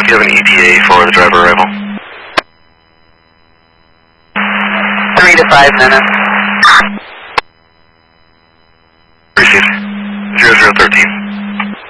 Do you have an ETA for the driver arrival? 3 to 5 minutes.